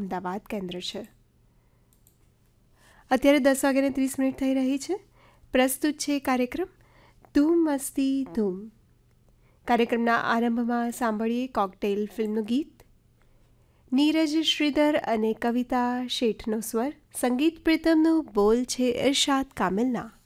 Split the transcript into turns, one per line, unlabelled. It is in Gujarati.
અમદાવાદ કેન્દ્ર છે. અત્યારે 10:30 થઈ રહી છે. પ્રસ્તુત છે કાર્યક્રમ ધૂમ મસ્તી ધૂમ. કાર્યક્રમના આરંભમાં સાંભળીએ કોકટેલ ફિલ્મનું ગીત. નીરજ શ્રીધર અને કવિતા શેઠનો સ્વર, સંગીત પ્રીતમનું બોલ છે ઇરશાદ કામિલના.